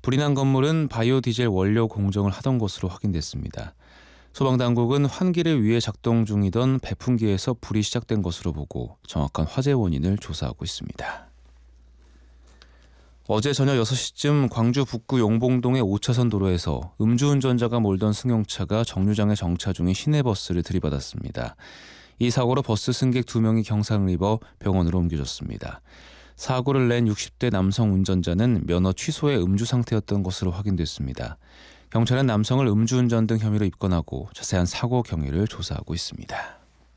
불이 난 건물은 바이오디젤 원료 공정을 하던 것으로 확인됐습니다. 소방당국은 환기를 위해 작동 중이던 배풍기에서 불이 시작된 것으로 보고 정확한 화재 원인을 조사하고 있습니다. 어제 저녁 6시쯤 광주 북구 용봉동의 5차선 도로에서 음주운전자가 몰던 승용차가 정류장에 정차 중인 시내버스를 들이받았습니다. 이 사고로 버스 승객 2명이 경상을 입어 병원으로 옮겨졌습니다. 사고를 낸 60대 남성 운전자는 면허 취소의 음주 상태였던 것으로 확인됐습니다. 경찰은 남성을 음주운전 등 혐의로 입건하고 자세한 사고 경위를 조사하고 있습니다.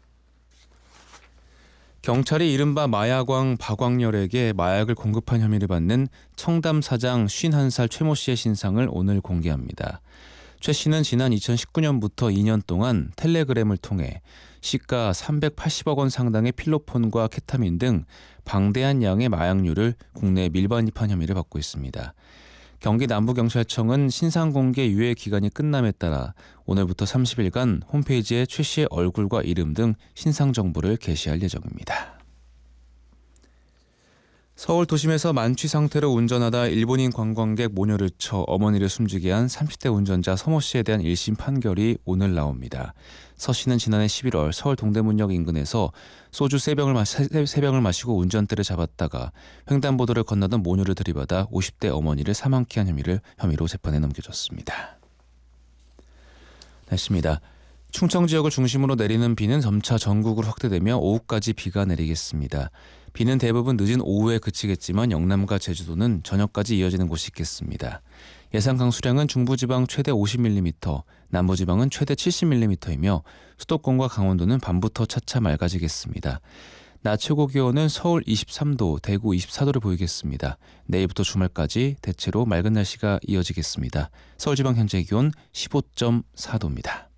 경찰이 이른바 마야광 박광렬에게 마약을 공급한 혐의를 받는 청담 사장 51살 최모 씨의 신상을 오늘 공개합니다. 최 씨는 지난 2019년부터 2년 동안 텔레그램을 통해 시가 380억 원 상당의 필로폰과 케타민 등 방대한 양의 마약류를 국내에 밀반입한 혐의를 받고 있습니다. 경기 남부경찰청은 신상 공개 유예 기간이 끝남에 따라 오늘부터 30일간 홈페이지에 최 씨의 얼굴과 이름 등 신상 정보를 게시할 예정입니다. 서울 도심에서 만취 상태로 운전하다 일본인 관광객 모녀를 쳐 어머니를 숨지게 한 30대 운전자 서모 씨에 대한 1심 판결이 오늘 나옵니다. 서 씨는 지난해 11월 서울 동대문역 인근에서 소주 3병을 마시고 운전대를 잡았다가 횡단보도를 건너던 모녀를 들이받아 50대 어머니를 사망케 한 혐의로 재판에 넘겨졌습니다. 날씨입니다. 충청 지역을 중심으로 내리는 비는 점차 전국으로 확대되며 오후까지 비가 내리겠습니다. 비는 대부분 늦은 오후에 그치겠지만 영남과 제주도는 저녁까지 이어지는 곳이 있겠습니다. 예상 강수량은 중부지방 최대 50mm, 남부지방은 최대 70mm이며 수도권과 강원도는 밤부터 차차 맑아지겠습니다. 낮 최고 기온은 서울 23도, 대구 24도를 보이겠습니다. 내일부터 주말까지 대체로 맑은 날씨가 이어지겠습니다. 서울지방 현재 기온 15.4도입니다.